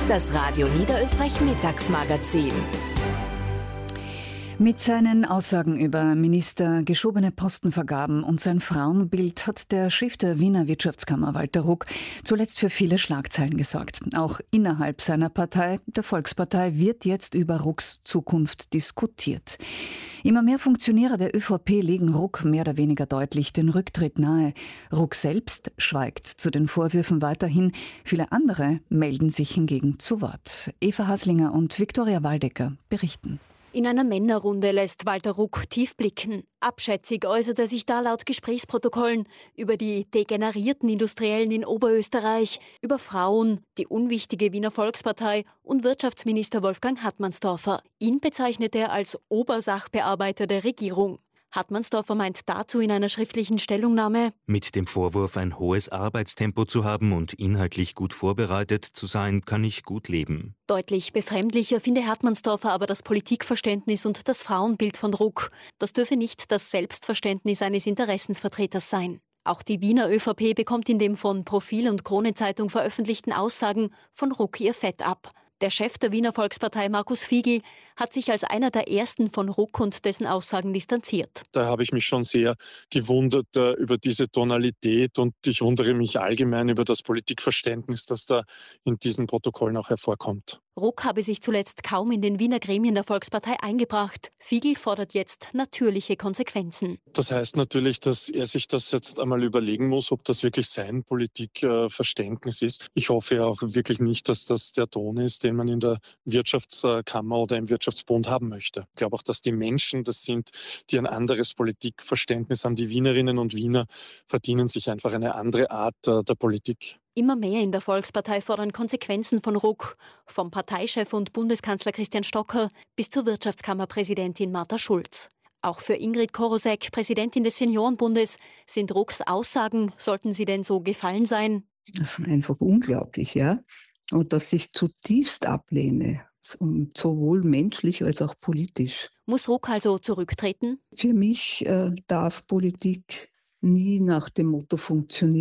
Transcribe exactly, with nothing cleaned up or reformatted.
Das Radio Niederösterreich Mittagsmagazin. Mit seinen Aussagen über Minister, geschobene Postenvergaben und sein Frauenbild hat der Chef der Wiener Wirtschaftskammer Walter Ruck zuletzt für viele Schlagzeilen gesorgt. Auch innerhalb seiner Partei, der Volkspartei, wird jetzt über Rucks Zukunft diskutiert. Immer mehr Funktionäre der ÖVP legen Ruck mehr oder weniger deutlich den Rücktritt nahe. Ruck selbst schweigt zu den Vorwürfen weiterhin. Viele andere melden sich hingegen zu Wort. Eva Haslinger und Viktoria Waldecker berichten. In einer Männerrunde lässt Walter Ruck tief blicken. Abschätzig äußert er sich da laut Gesprächsprotokollen über die degenerierten Industriellen in Oberösterreich, über Frauen, die unwichtige Wiener Volkspartei und Wirtschaftsminister Wolfgang Hartmannsdorfer. Ihn bezeichnet er als Obersachbearbeiter der Regierung. Hartmannsdorfer meint dazu in einer schriftlichen Stellungnahme: Mit dem Vorwurf, ein hohes Arbeitstempo zu haben und inhaltlich gut vorbereitet zu sein, kann ich gut leben. Deutlich befremdlicher finde Hartmannsdorfer aber das Politikverständnis und das Frauenbild von Ruck. Das dürfe nicht das Selbstverständnis eines Interessensvertreters sein. Auch die Wiener ÖVP bekommt in den von Profil und Krone-Zeitung veröffentlichten Aussagen von Ruck ihr Fett ab. Der Chef der Wiener Volkspartei, Markus Fiegel, hat sich als einer der ersten von Ruck und dessen Aussagen distanziert. Da habe ich mich schon sehr gewundert äh, über diese Tonalität und ich wundere mich allgemein über das Politikverständnis, das da in diesen Protokollen auch hervorkommt. Ruck habe sich zuletzt kaum in den Wiener Gremien der Volkspartei eingebracht. Fiegel fordert jetzt natürliche Konsequenzen. Das heißt natürlich, dass er sich das jetzt einmal überlegen muss, ob das wirklich sein Politikverständnis ist. Ich hoffe auch wirklich nicht, dass das der Ton ist, den man in der Wirtschaftskammer oder im Wirtschaftsbund haben möchte. Ich glaube auch, dass die Menschen das sind, die ein anderes Politikverständnis haben. Die Wienerinnen und Wiener verdienen sich einfach eine andere Art der Politik. Immer mehr in der Volkspartei fordern Konsequenzen von Ruck. Vom Parteichef und Bundeskanzler Christian Stocker bis zur Wirtschaftskammerpräsidentin Martha Schulz. Auch für Ingrid Korosek, Präsidentin des Seniorenbundes, sind Rucks Aussagen, sollten sie denn so gefallen sein, einfach unglaublich, ja. Und dass ich zutiefst ablehne, sowohl menschlich als auch politisch. Muss Ruck also zurücktreten? Für mich äh, darf Politik nie nach dem Motto funktionieren: